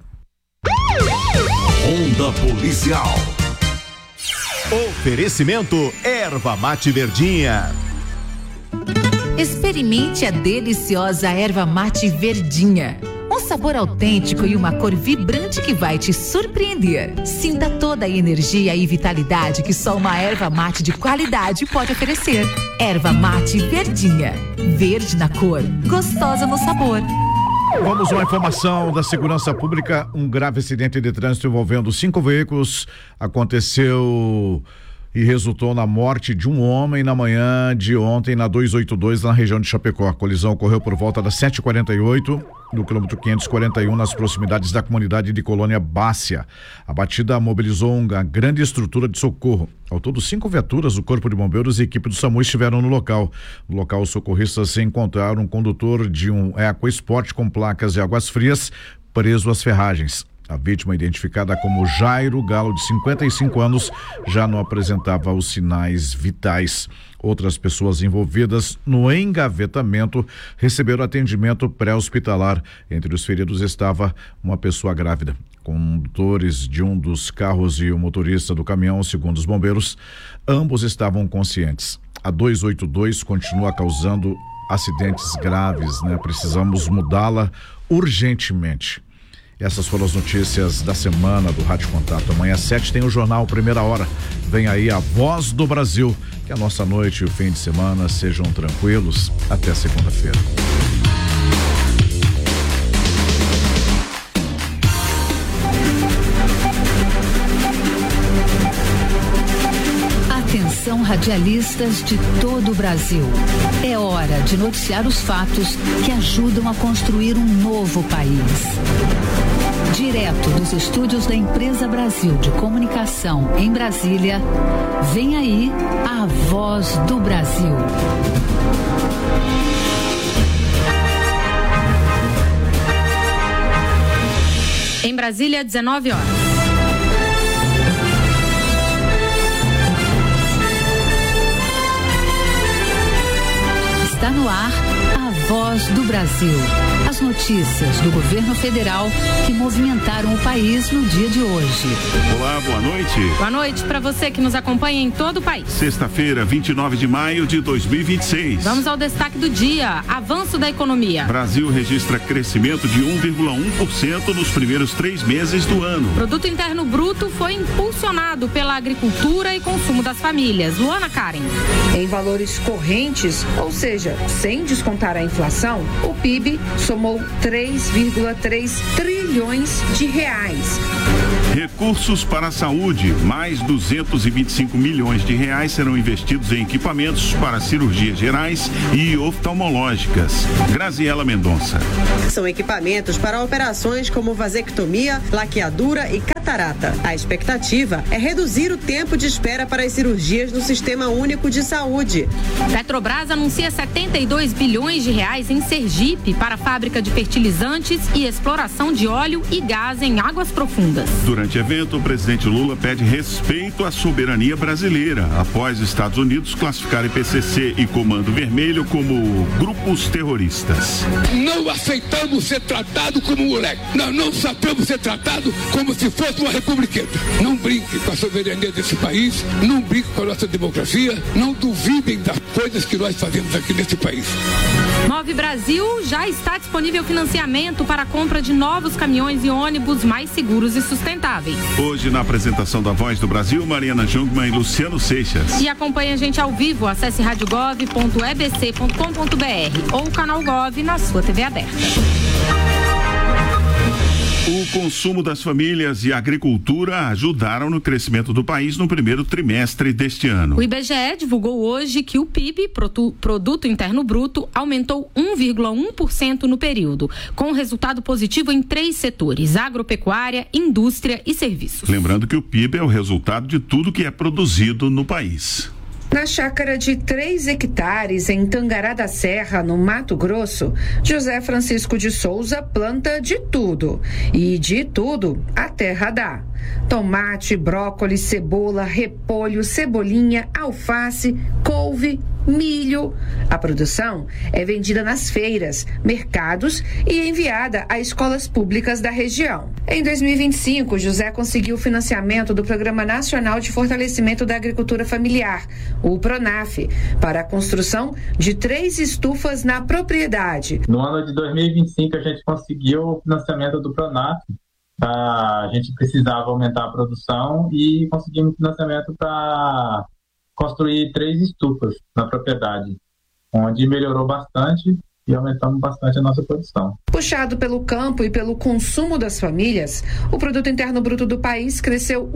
Onda Policial. Oferecimento Erva Mate Verdinha. Experimente a deliciosa Erva Mate Verdinha. Um sabor autêntico e uma cor vibrante que vai te surpreender. Sinta toda a energia e vitalidade que só uma erva mate de qualidade pode oferecer. Erva Mate Verdinha. Verde na cor, gostosa no sabor. Vamos a uma informação da segurança pública. Um grave acidente de trânsito envolvendo 5 veículos aconteceu e resultou na morte de um homem na manhã de ontem na 282 na região de Chapecó. A colisão ocorreu por volta das 7h48 no quilômetro 541 nas proximidades da comunidade de Colônia Bácia. A batida mobilizou uma grande estrutura de socorro. Ao todo, 5 viaturas do Corpo de Bombeiros e equipe do SAMU estiveram no local. No local, os socorristas encontraram um condutor de um EcoSport com placas de águas frias preso às ferragens. A vítima, identificada como Jairo Galo, de 55 anos, já não apresentava os sinais vitais. Outras pessoas envolvidas no engavetamento receberam atendimento pré-hospitalar. Entre os feridos estava uma pessoa grávida. Condutores de um dos carros e o motorista do caminhão, segundo os bombeiros, ambos estavam conscientes. A 282 continua causando acidentes graves, né? Precisamos mudá-la urgentemente. Essas foram as notícias da semana do Rádio Contato. Amanhã às 7 tem o jornal Primeira Hora. Vem aí a Voz do Brasil. Que a nossa noite e o fim de semana sejam tranquilos. Até segunda-feira. Atenção, radialistas de todo o Brasil. É hora de noticiar os fatos que ajudam a construir um novo país. Direto dos estúdios da Empresa Brasil de Comunicação em Brasília, vem aí a Voz do Brasil. Em Brasília, 19 horas. Está no ar a Voz do Brasil. As notícias do governo federal que movimentaram o país no dia de hoje. Olá, boa noite. Boa noite para você que nos acompanha em todo o país. Sexta-feira, 29 de maio de 2026. Vamos ao destaque do dia. Avanço da economia. Brasil registra crescimento de 1,1% nos primeiros 3 meses do ano. Produto Interno Bruto foi impulsionado pela agricultura e consumo das famílias. Luana Karen. Em valores correntes, ou seja, sem descontar a inflação, o PIB somou 3,3 trilhões de reais. Recursos para a saúde, mais 225 milhões de reais serão investidos em equipamentos para cirurgias gerais e oftalmológicas. Graziela Mendonça. São equipamentos para operações como vasectomia, laqueadura e catarata. A expectativa é reduzir o tempo de espera para as cirurgias no Sistema Único de Saúde. Petrobras anuncia 72 bilhões de reais em Sergipe para fábrica de fertilizantes e exploração de óleo e gás em águas profundas. Durante o evento, o presidente Lula pede respeito à soberania brasileira, após Estados Unidos classificarem PCC e Comando Vermelho como grupos terroristas. Não aceitamos ser tratado como moleque. Nós não sabemos ser tratado como se fosse uma republiqueta. Não brinque com a soberania desse país, não brinque com a nossa democracia, não duvidem das coisas que nós fazemos aqui nesse país. Move Brasil já está disponível financiamento para a compra de novos caminhões e ônibus mais seguros e sustentáveis. Hoje, na apresentação da Voz do Brasil, Mariana Jungmann e Luciano Seixas. E acompanhe a gente ao vivo, acesse radiogov.ebc.com.br ou o canal Gov na sua TV aberta. O consumo das famílias e a agricultura ajudaram no crescimento do país no primeiro trimestre deste ano. O IBGE divulgou hoje que o PIB, Produto Interno Bruto, aumentou 1,1% no período, com resultado positivo em 3 setores: agropecuária, indústria e serviços. Lembrando que o PIB é o resultado de tudo que é produzido no país. Na chácara de 3 hectares em Tangará da Serra, no Mato Grosso, José Francisco de Souza planta de tudo. E de tudo a terra dá. Tomate, brócolis, cebola, repolho, cebolinha, alface, couve, milho. A produção é vendida nas feiras, mercados e enviada a escolas públicas da região. Em 2025, José conseguiu o financiamento do Programa Nacional de Fortalecimento da Agricultura Familiar, o PRONAF, para a construção de 3 estufas na propriedade. No ano de 2025, a gente conseguiu o financiamento do PRONAF. A gente precisava aumentar a produção e conseguimos financiamento para construir 3 estufas na propriedade, onde melhorou bastante e aumentamos bastante a nossa produção. Puxado pelo campo e pelo consumo das famílias, o Produto Interno Bruto do país cresceu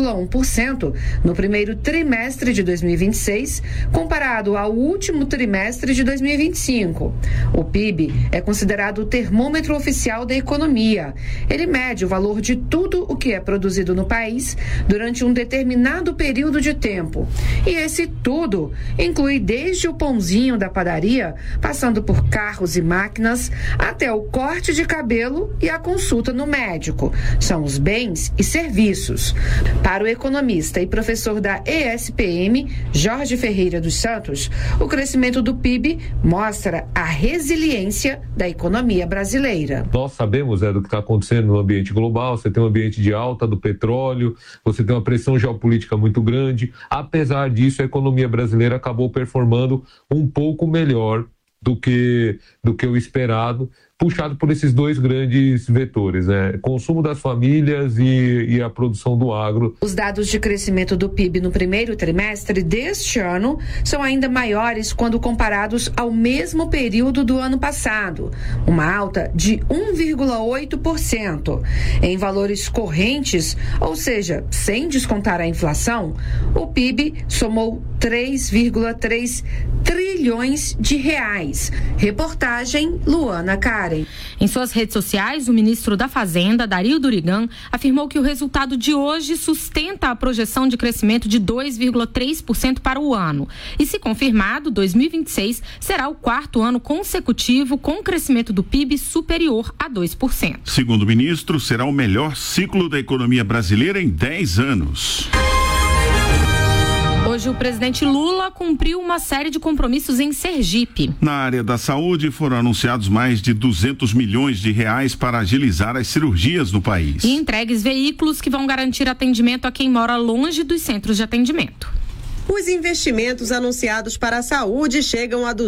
1,1% no primeiro trimestre de 2026, comparado ao último trimestre de 2025. O PIB é considerado o termômetro oficial da economia. Ele mede o valor de tudo o que é produzido no país durante um determinado período de tempo. E esse tudo inclui desde o pãozinho da padaria, passando por carros e máquinas, até o corte de cabelo e a consulta no médico. São os bens e serviços. Para o economista e professor da ESPM, Jorge Ferreira dos Santos, o crescimento do PIB mostra a resiliência da economia brasileira. Nós sabemos do que está acontecendo no ambiente global. Você tem um ambiente de alta do petróleo, você tem uma pressão geopolítica muito grande. Apesar disso, a economia brasileira acabou performando um pouco melhor do que o esperado, puxado por esses dois grandes vetores, né? Consumo das famílias e a produção do agro. Os dados de crescimento do PIB no primeiro trimestre deste ano são ainda maiores quando comparados ao mesmo período do ano passado, uma alta de 1,8%. Em valores correntes, ou seja, sem descontar a inflação, o PIB somou 3,3 trilhões de reais. Reportagem Luana Karen. Em suas redes sociais, o ministro da Fazenda, Dario Durigan, afirmou que o resultado de hoje sustenta a projeção de crescimento de 2,3% para o ano. E, se confirmado, 2026 será o quarto ano consecutivo com crescimento do PIB superior a 2%. Segundo o ministro, será o melhor ciclo da economia brasileira em 10 anos. Hoje o presidente Lula cumpriu uma série de compromissos em Sergipe. Na área da saúde foram anunciados mais de 200 milhões de reais para agilizar as cirurgias no país. E entregues veículos que vão garantir atendimento a quem mora longe dos centros de atendimento. Os investimentos anunciados para a saúde chegam a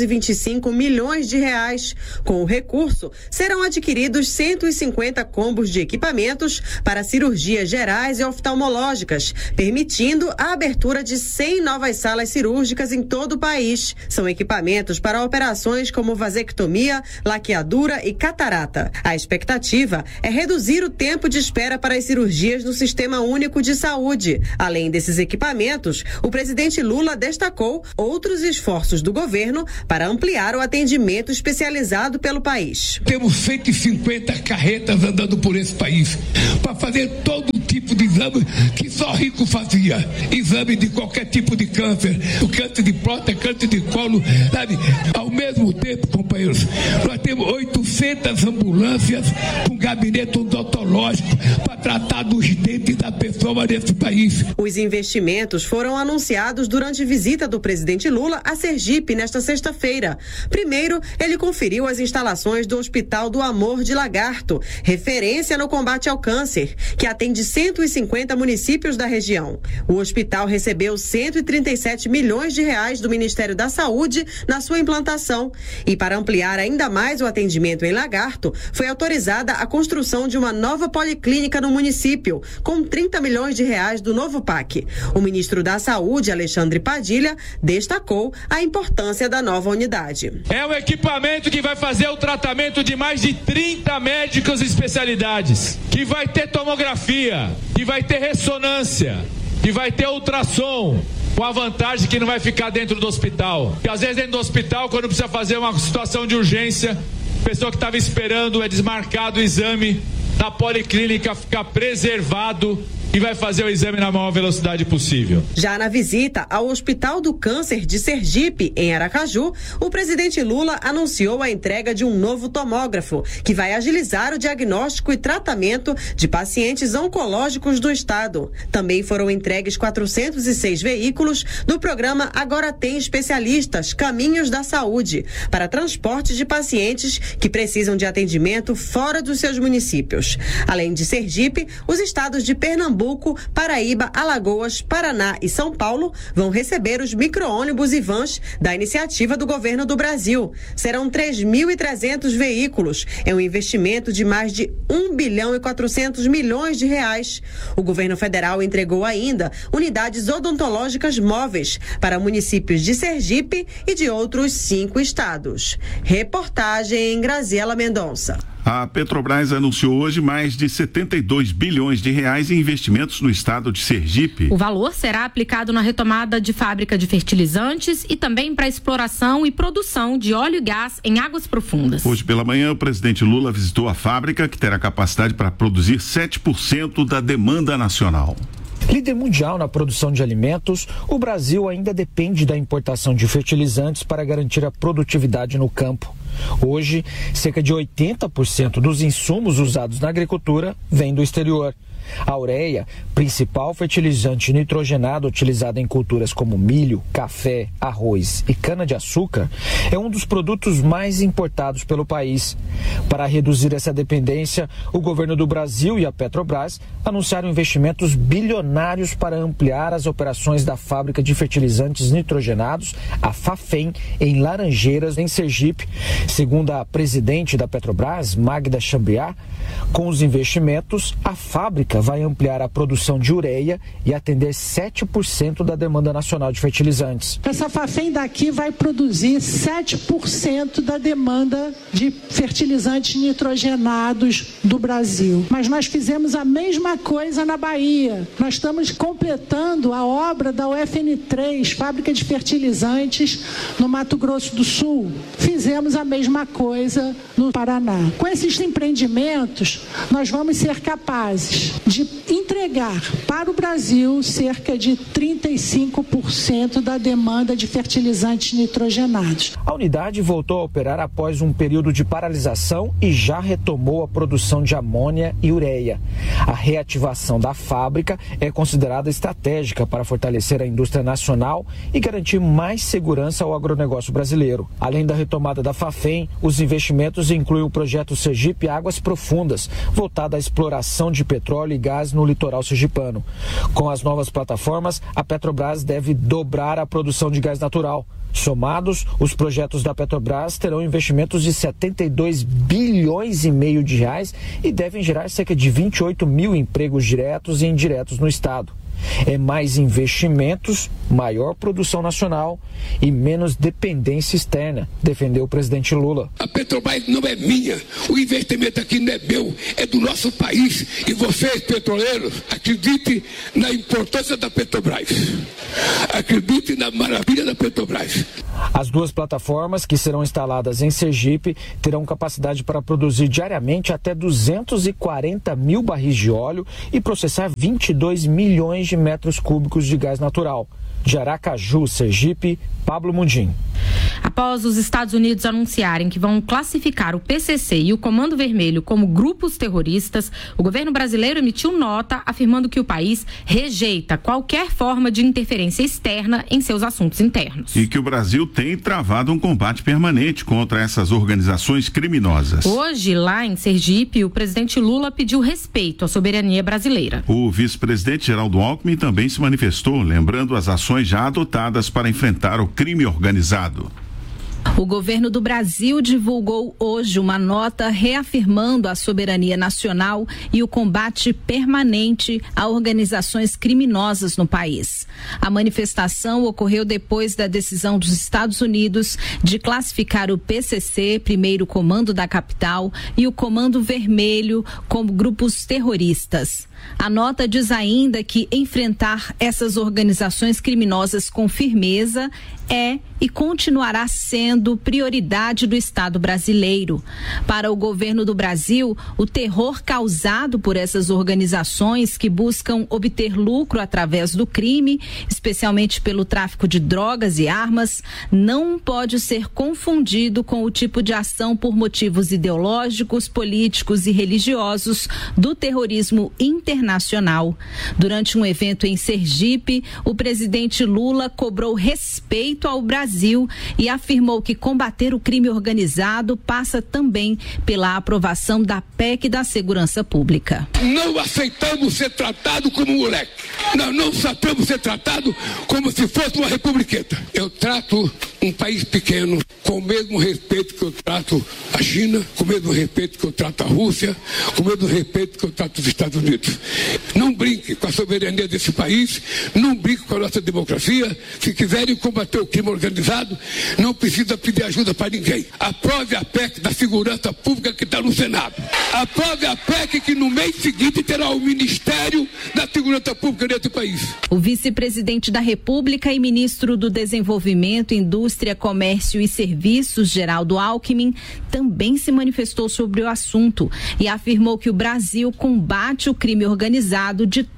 225 milhões de reais. Com o recurso, serão adquiridos 150 combos de equipamentos para cirurgias gerais e oftalmológicas, permitindo a abertura de 100 novas salas cirúrgicas em todo o país. São equipamentos para operações como vasectomia, laqueadura e catarata. A expectativa é reduzir o tempo de espera para as cirurgias no Sistema Único de Saúde. Além desses equipamentos, o presidente Lula destacou outros esforços do governo para ampliar o atendimento especializado pelo país. Temos 150 carretas andando por esse país para fazer todo tipo de exame que só rico fazia. Exame de qualquer tipo de câncer, o câncer de próstata, câncer de colo, sabe? Ao mesmo tempo, companheiros, nós temos 800 ambulâncias com gabinete odontológico para tratar dos dentes da pessoa nesse país. Os investimentos foram anunciados durante visita do presidente Lula a Sergipe nesta sexta-feira. Primeiro, ele conferiu as instalações do Hospital do Amor de Lagarto, referência no combate ao câncer, que atende 150 municípios da região. O hospital recebeu 137 milhões de reais do Ministério da Saúde na sua implantação. E para ampliar ainda mais o atendimento em Lagarto, foi autorizada a construção de uma nova policlínica no município, com 30 milhões de reais do novo PAC. O ministro da Saúde, Alexandre Padilha, destacou a importância da nova unidade. É um equipamento que vai fazer o tratamento de mais de 30 médicos e especialidades, que vai ter tomografia, que vai ter ressonância, que vai ter ultrassom, com a vantagem que não vai ficar dentro do hospital. Porque às vezes dentro do hospital, quando precisa fazer uma situação de urgência, a pessoa que estava esperando é desmarcado o exame, na policlínica fica preservado e vai fazer o exame na maior velocidade possível. Já na visita ao Hospital do Câncer de Sergipe, em Aracaju, o presidente Lula anunciou a entrega de um novo tomógrafo, que vai agilizar o diagnóstico e tratamento de pacientes oncológicos do estado. Também foram entregues 406 veículos do programa Agora Tem Especialistas, Caminhos da Saúde, para transporte de pacientes que precisam de atendimento fora dos seus municípios. Além de Sergipe, os estados de Pernambuco, Paraíba, Alagoas, Paraná e São Paulo vão receber os micro-ônibus e vans da iniciativa do governo do Brasil. Serão 3.300 veículos. É um investimento de mais de 1 bilhão e 400 milhões de reais. O governo federal entregou ainda unidades odontológicas móveis para municípios de Sergipe e de outros 5 estados. Reportagem Graziela Mendonça. A Petrobras anunciou hoje mais de 72 bilhões de reais em investimentos no estado de Sergipe. O valor será aplicado na retomada de fábrica de fertilizantes e também para exploração e produção de óleo e gás em águas profundas. Hoje pela manhã, o presidente Lula visitou a fábrica, que terá capacidade para produzir 7% da demanda nacional. Líder mundial na produção de alimentos, o Brasil ainda depende da importação de fertilizantes para garantir a produtividade no campo. Hoje, cerca de 80% dos insumos usados na agricultura vêm do exterior. A ureia, principal fertilizante nitrogenado utilizado em culturas como milho, café, arroz e cana-de-açúcar, é um dos produtos mais importados pelo país. Para reduzir essa dependência, o governo do Brasil e a Petrobras anunciaram investimentos bilionários para ampliar as operações da fábrica de fertilizantes nitrogenados, a Fafem, em Laranjeiras, em Sergipe. Segundo a presidente da Petrobras, Magda Chambriard, com os investimentos, a fábrica vai ampliar a produção de ureia e atender 7% da demanda nacional de fertilizantes. Essa Fafem daqui vai produzir 7% da demanda de fertilizantes nitrogenados do Brasil. Mas nós fizemos a mesma coisa na Bahia. Nós estamos completando a obra da UFN3, fábrica de fertilizantes no Mato Grosso do Sul. Fizemos a mesma coisa no Paraná. Com esses empreendimentos, nós vamos ser capazes de entregar para o Brasil cerca de 35% da demanda de fertilizantes nitrogenados. A unidade voltou a operar após um período de paralisação e já retomou a produção de amônia e ureia. A reativação da fábrica é considerada estratégica para fortalecer a indústria nacional e garantir mais segurança ao agronegócio brasileiro. Além da retomada da Fafem, os investimentos incluem o projeto Sergipe Águas Profundas, voltado à exploração de petróleo e gás no litoral sergipano. Com as novas plataformas, a Petrobras deve dobrar a produção de gás natural. Somados, os projetos da Petrobras terão investimentos de 72 bilhões e meio de reais e devem gerar cerca de 28 mil empregos diretos e indiretos no estado. É mais investimentos, maior produção nacional e menos dependência externa, defendeu o presidente Lula. A Petrobras não é minha, o investimento aqui não é meu, é do nosso país. E vocês, petroleiros, acreditem na importância da Petrobras. Acreditem na maravilha da Petrobras. As duas plataformas, que serão instaladas em Sergipe, terão capacidade para produzir diariamente até 240 mil barris de óleo e processar 22 milhões de metros cúbicos de gás natural. De Aracaju, Sergipe, Pablo Mundim. Após os Estados Unidos anunciarem que vão classificar o PCC e o Comando Vermelho como grupos terroristas, o governo brasileiro emitiu nota afirmando que o país rejeita qualquer forma de interferência externa em seus assuntos internos. E que o Brasil tem travado um combate permanente contra essas organizações criminosas. Hoje, lá em Sergipe, o presidente Lula pediu respeito à soberania brasileira. O vice-presidente Geraldo Alckmin também se manifestou, lembrando as ações já adotadas para enfrentar o crime organizado. O governo do Brasil divulgou hoje uma nota reafirmando a soberania nacional e o combate permanente a organizações criminosas no país. A manifestação ocorreu depois da decisão dos Estados Unidos de classificar o PCC, primeiro comando da capital, e o Comando Vermelho como grupos terroristas. A nota diz ainda que enfrentar essas organizações criminosas com firmeza é e continuará sendo prioridade do Estado brasileiro. Para o governo do Brasil, o terror causado por essas organizações que buscam obter lucro através do crime, especialmente pelo tráfico de drogas e armas, não pode ser confundido com o tipo de ação por motivos ideológicos, políticos e religiosos do terrorismo internacional. Durante um evento em Sergipe, o presidente Lula cobrou respeito ao Brasil e afirmou que combater o crime organizado passa também pela aprovação da PEC da Segurança Pública. Não aceitamos ser tratado como moleque. Não aceitamos ser tratado como se fosse uma republiqueta. Eu trato um país pequeno com o mesmo respeito que eu trato a China, com o mesmo respeito que eu trato a Rússia, com o mesmo respeito que eu trato os Estados Unidos. Não brinque com a soberania desse país, não brinque com a nossa democracia. Se quiserem combater o crime organizado, não precisa pedir ajuda para ninguém. Aprove a PEC da Segurança Pública que está no Senado. Aprove a PEC que no mês seguinte terá o Ministério da Segurança Pública desse país. O vice-presidente da República e ministro do Desenvolvimento, Indústria, Comércio e Serviços, Geraldo Alckmin, também se manifestou sobre o assunto e afirmou que o Brasil combate o crime organizado de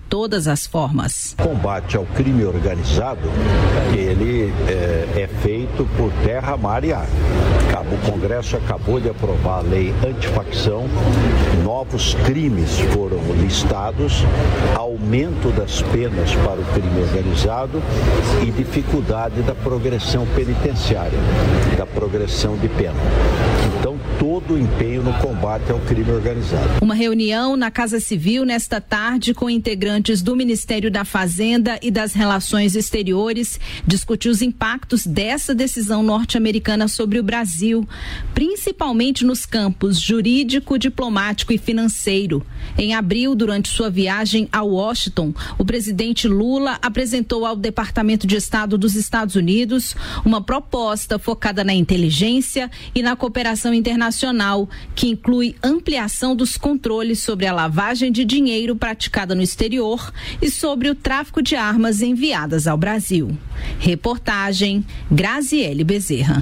todas as formas. Combate ao crime organizado, ele é feito por terra, mar e ar. O Congresso acabou de aprovar a lei antifacção, novos crimes foram listados, aumento das penas para o crime organizado e dificuldade da progressão penitenciária, da progressão de pena. Então, todo o empenho no combate ao crime organizado. Uma reunião na Casa Civil nesta tarde com integrantes do Ministério da Fazenda e das Relações Exteriores discutiu os impactos dessa decisão norte-americana sobre o Brasil, principalmente nos campos jurídico, diplomático e financeiro. Em abril, durante sua viagem a Washington, o presidente Lula apresentou ao Departamento de Estado dos Estados Unidos uma proposta focada na inteligência e na cooperação internacional, que inclui ampliação dos controles sobre a lavagem de dinheiro praticada no exterior e sobre o tráfico de armas enviadas ao Brasil. Reportagem Graziele Bezerra.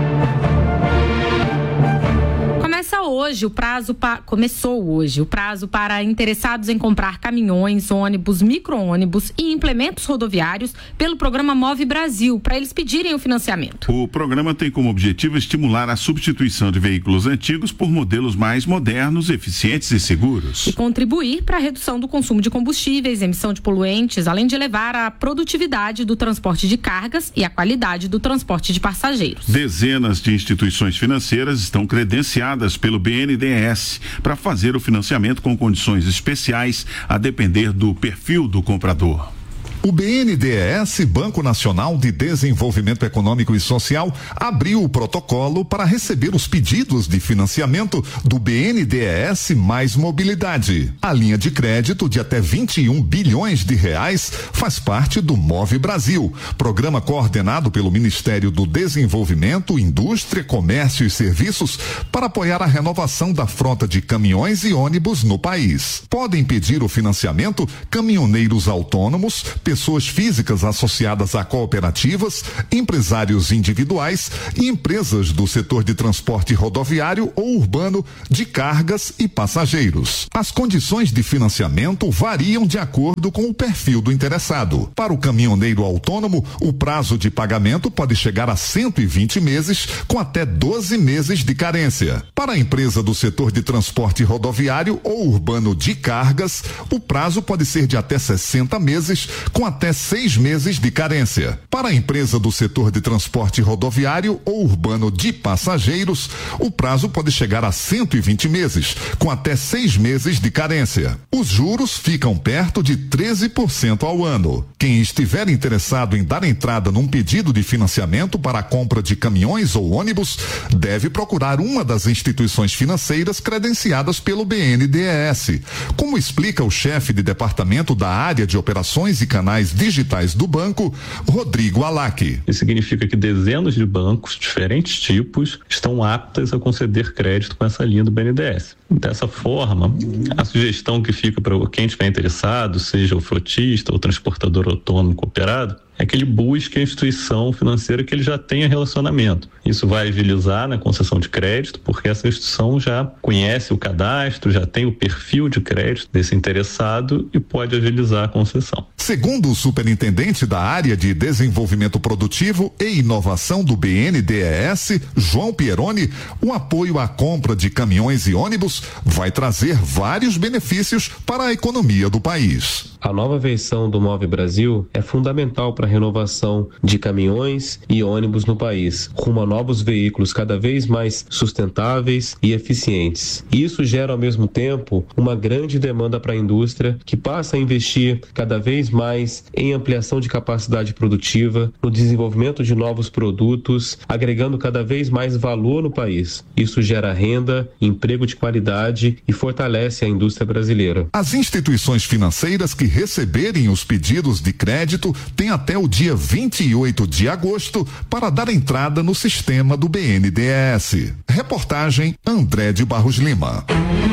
Começou hoje o prazo para interessados em comprar caminhões, ônibus, micro-ônibus e implementos rodoviários pelo programa Move Brasil, para eles pedirem o financiamento. O programa tem como objetivo estimular a substituição de veículos antigos por modelos mais modernos, eficientes e seguros. E contribuir para a redução do consumo de combustíveis, emissão de poluentes, além de elevar a produtividade do transporte de cargas e a qualidade do transporte de passageiros. Dezenas de instituições financeiras estão credenciadas pelo BNDES para fazer o financiamento com condições especiais a depender do perfil do comprador. O BNDES, Banco Nacional de Desenvolvimento Econômico e Social, abriu o protocolo para receber os pedidos de financiamento do BNDES Mais Mobilidade. A linha de crédito de até 21 bilhões de reais faz parte do Move Brasil, programa coordenado pelo Ministério do Desenvolvimento, Indústria, Comércio e Serviços para apoiar a renovação da frota de caminhões e ônibus no país. Podem pedir o financiamento caminhoneiros autônomos, pessoas físicas associadas a cooperativas, empresários individuais e empresas do setor de transporte rodoviário ou urbano de cargas e passageiros. As condições de financiamento variam de acordo com o perfil do interessado. Para o caminhoneiro autônomo, o prazo de pagamento pode chegar a 120 meses, com até 12 meses de carência. Para a empresa do setor de transporte rodoviário ou urbano de cargas, o prazo pode ser de até 60 meses, com até 6 meses de carência. Para a empresa do setor de transporte rodoviário ou urbano de passageiros, o prazo pode chegar a 120 meses, com até 6 meses de carência. Os juros ficam perto de 13% ao ano. Quem estiver interessado em dar entrada num pedido de financiamento para a compra de caminhões ou ônibus, deve procurar uma das instituições financeiras credenciadas pelo BNDES, como explica o chefe de departamento da área de operações e canais digitais do banco, Rodrigo Alac. Isso significa que dezenas de bancos, diferentes tipos, estão aptas a conceder crédito com essa linha do BNDES. Dessa forma, a sugestão que fica para quem estiver interessado, seja o frotista ou transportador autônomo cooperado, é que ele busque a instituição financeira que ele já tenha relacionamento. Isso vai agilizar na concessão de crédito, porque essa instituição já conhece o cadastro, já tem o perfil de crédito desse interessado e pode agilizar a concessão. Segundo o superintendente da área de desenvolvimento produtivo e inovação do BNDES, João Pieroni, o apoio à compra de caminhões e ônibus vai trazer vários benefícios para a economia do país. A nova versão do Move Brasil é fundamental para a renovação de caminhões e ônibus no país, rumo a novos veículos cada vez mais sustentáveis e eficientes. Isso gera, ao mesmo tempo, uma grande demanda para a indústria, que passa a investir cada vez mais em ampliação de capacidade produtiva, no desenvolvimento de novos produtos, agregando cada vez mais valor no país. Isso gera renda, emprego de qualidade e fortalece a indústria brasileira. As instituições financeiras que receberem os pedidos de crédito têm até o dia 28 de agosto para dar entrada no sistema do BNDES. Reportagem André de Barros Lima.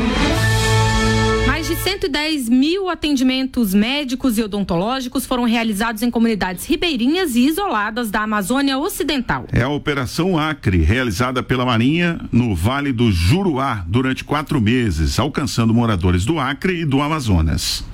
Mais de 110 mil atendimentos médicos e odontológicos foram realizados em comunidades ribeirinhas e isoladas da Amazônia Ocidental. É a Operação Acre, realizada pela Marinha no Vale do Juruá durante 4 meses, alcançando moradores do Acre e do Amazonas.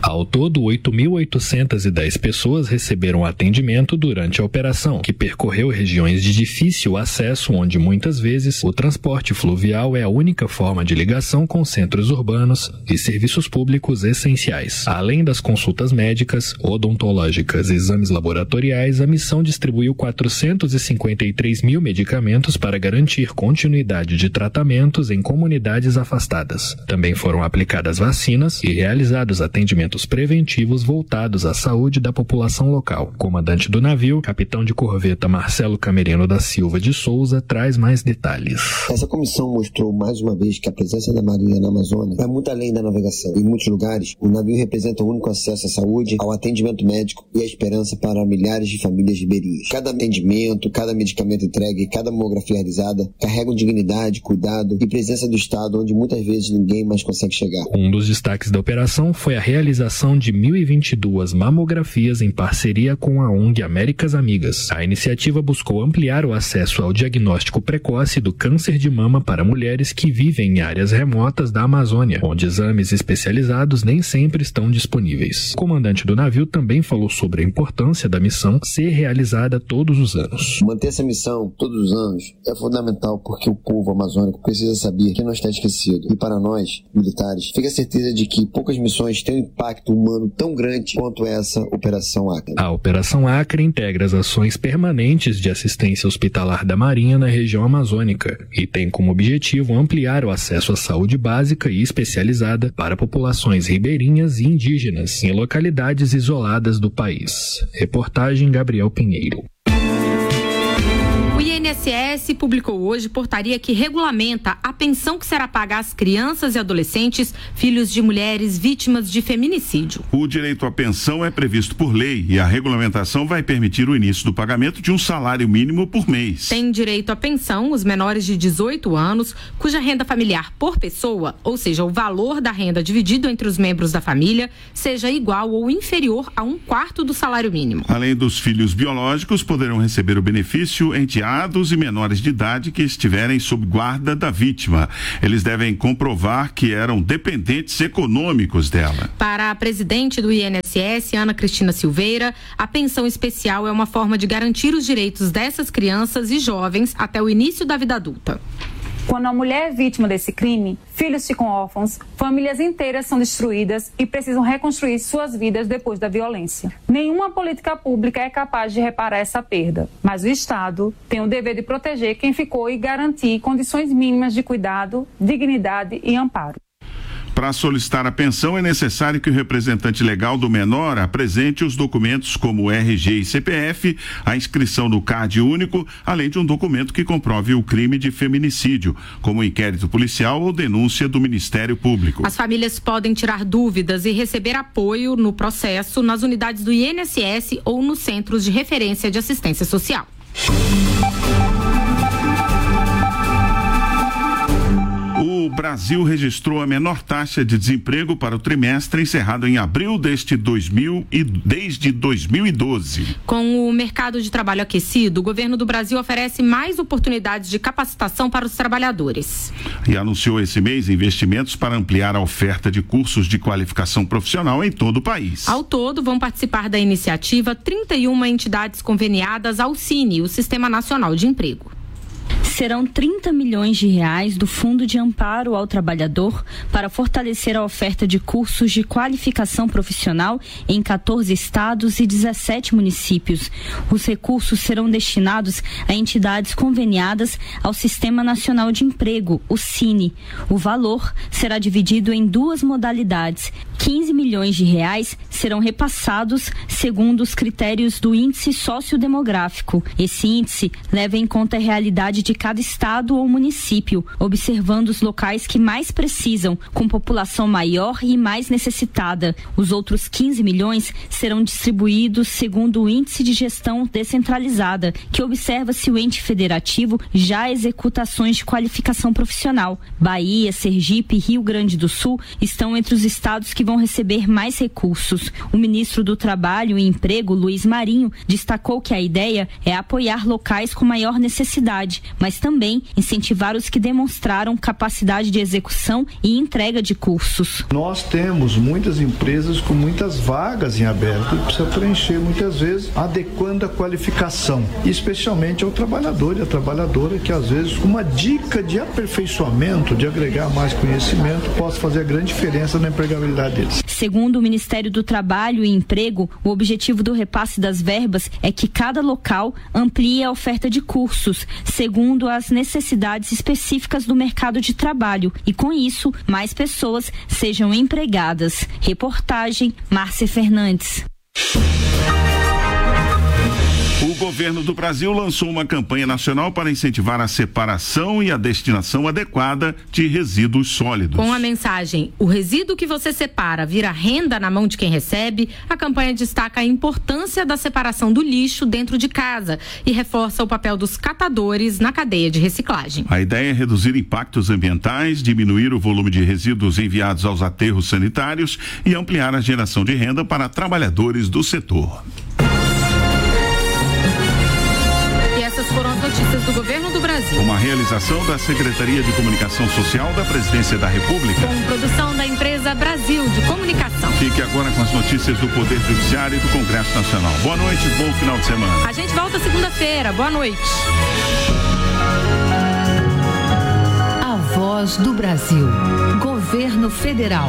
Ao todo, 8.810 pessoas receberam atendimento durante a operação, que percorreu regiões de difícil acesso, onde muitas vezes o transporte fluvial é a única forma de ligação com centros urbanos e serviços públicos essenciais. Além das consultas médicas, odontológicas e exames laboratoriais, a missão distribuiu 453 mil medicamentos para garantir continuidade de tratamentos em comunidades afastadas. Também foram aplicadas vacinas e realizados atendimentos preventivos voltados à saúde da população local. O comandante do navio, capitão de corveta Marcelo Camerino da Silva de Souza, traz mais detalhes. Essa comissão mostrou mais uma vez que a presença da Marinha na Amazônia vai muito além da navegação. Em muitos lugares, o navio representa o único acesso à saúde, ao atendimento médico e à esperança para milhares de famílias ribeirinhas. Cada atendimento, cada medicamento entregue, cada mamografia realizada carregam dignidade, cuidado e presença do Estado onde muitas vezes ninguém mais consegue chegar. Um dos destaques da operação foi a realização de 1.022 mamografias em parceria com a ONG Américas Amigas. A iniciativa buscou ampliar o acesso ao diagnóstico precoce do câncer de mama para mulheres que vivem em áreas remotas da Amazônia, onde exames especializados nem sempre estão disponíveis. O comandante do navio também falou sobre a importância da missão ser realizada todos os anos. Manter essa missão todos os anos é fundamental porque o povo amazônico precisa saber que não está esquecido. E para nós, militares, fica a certeza de que poucas missões têm um impacto humano tão grande quanto essa Operação Acre. A Operação Acre integra as ações permanentes de assistência hospitalar da Marinha na região amazônica e tem como objetivo ampliar o acesso à saúde básica e especializada para populações ribeirinhas e indígenas em localidades isoladas do país. Reportagem Gabriel Pinheiro. O INSS publicou hoje portaria que regulamenta a pensão que será paga às crianças e adolescentes, filhos de mulheres vítimas de feminicídio. O direito à pensão é previsto por lei e a regulamentação vai permitir o início do pagamento de um salário mínimo por mês. Tem direito à pensão os menores de 18 anos, cuja renda familiar por pessoa, ou seja, o valor da renda dividido entre os membros da família, seja igual ou inferior a 1/4 do salário mínimo. Além dos filhos biológicos, poderão receber o benefício enteados e menores de idade que estiverem sob guarda da vítima. Eles devem comprovar que eram dependentes econômicos dela. Para a presidente do INSS, Ana Cristina Silveira, a pensão especial é uma forma de garantir os direitos dessas crianças e jovens até o início da vida adulta. Quando a mulher é vítima desse crime, filhos ficam órfãos, famílias inteiras são destruídas e precisam reconstruir suas vidas depois da violência. Nenhuma política pública é capaz de reparar essa perda, mas o Estado tem o dever de proteger quem ficou e garantir condições mínimas de cuidado, dignidade e amparo. Para solicitar a pensão, é necessário que o representante legal do menor apresente os documentos como RG e CPF, a inscrição no CAD único, além de um documento que comprove o crime de feminicídio, como inquérito policial ou denúncia do Ministério Público. As famílias podem tirar dúvidas e receber apoio no processo nas unidades do INSS ou nos centros de referência de assistência social. O Brasil registrou a menor taxa de desemprego para o trimestre encerrado em abril desde 2012. Com o mercado de trabalho aquecido, o governo do Brasil oferece mais oportunidades de capacitação para os trabalhadores. E anunciou esse mês investimentos para ampliar a oferta de cursos de qualificação profissional em todo o país. Ao todo, vão participar da iniciativa 31 entidades conveniadas ao Cine, o Sistema Nacional de Emprego. Serão 30 milhões de reais do Fundo de Amparo ao Trabalhador para fortalecer a oferta de cursos de qualificação profissional em 14 estados e 17 municípios. Os recursos serão destinados a entidades conveniadas ao Sistema Nacional de Emprego, o Cine. O valor será dividido em duas modalidades. 15 milhões de reais serão repassados segundo os critérios do Índice Sociodemográfico. Esse índice leva em conta a realidade de cada estado ou município, observando os locais que mais precisam, com população maior e mais necessitada. Os outros 15 milhões serão distribuídos segundo o Índice de Gestão Descentralizada, que observa se o ente federativo já executa ações de qualificação profissional. Bahia, Sergipe e Rio Grande do Sul estão entre os estados que vão receber mais recursos. O ministro do Trabalho e Emprego, Luiz Marinho, destacou que a ideia é apoiar locais com maior necessidade, mas mas também incentivar os que demonstraram capacidade de execução e entrega de cursos. Nós temos muitas empresas com muitas vagas em aberto e precisa preencher muitas vezes adequando a qualificação, especialmente ao trabalhador e à trabalhadora, que às vezes com uma dica de aperfeiçoamento, de agregar mais conhecimento, possa fazer a grande diferença na empregabilidade deles. Segundo o Ministério do Trabalho e Emprego, o objetivo do repasse das verbas é que cada local amplie a oferta de cursos, segundo as necessidades específicas do mercado de trabalho, e com isso, mais pessoas sejam empregadas. Reportagem Márcia Fernandes. O governo do Brasil lançou uma campanha nacional para incentivar a separação e a destinação adequada de resíduos sólidos. Com a mensagem "O resíduo que você separa vira renda na mão de quem recebe", a campanha destaca a importância da separação do lixo dentro de casa e reforça o papel dos catadores na cadeia de reciclagem. A ideia é reduzir impactos ambientais, diminuir o volume de resíduos enviados aos aterros sanitários e ampliar a geração de renda para trabalhadores do setor. Essas foram as notícias do Governo do Brasil. Uma realização da Secretaria de Comunicação Social da Presidência da República. Com produção da empresa Brasil de Comunicação. Fique agora com as notícias do Poder Judiciário e do Congresso Nacional. Boa noite, bom final de semana. A gente volta segunda-feira. Boa noite. A Voz do Brasil. Governo Federal.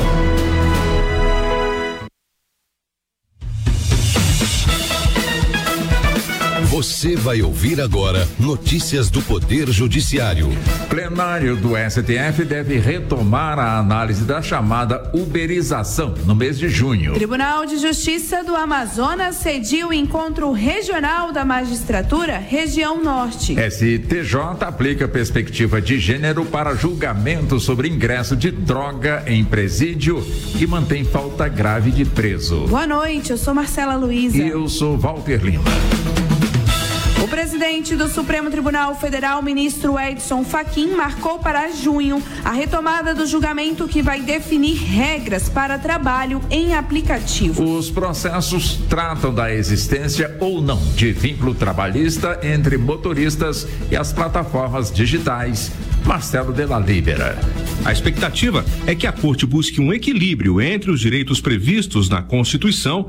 Você vai ouvir agora notícias do Poder Judiciário. Plenário do STF deve retomar a análise da chamada uberização no mês de junho. Tribunal de Justiça do Amazonas cediu o encontro regional da magistratura, região norte. STJ aplica perspectiva de gênero para julgamento sobre ingresso de droga em presídio e mantém falta grave de preso. Boa noite, eu sou Marcela Luiza. E eu sou Walter Lima. O presidente do Supremo Tribunal Federal, ministro Edson Fachin, marcou para junho a retomada do julgamento que vai definir regras para trabalho em aplicativo. Os processos tratam da existência ou não de vínculo trabalhista entre motoristas e as plataformas digitais. Marcelo Della Libera. A expectativa é que a Corte busque um equilíbrio entre os direitos previstos na Constituição